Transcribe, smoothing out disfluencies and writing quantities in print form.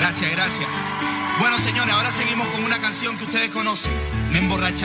Gracias, gracias. Bueno, señores, ahora seguimos con una canción que ustedes conocen. Me emborracha.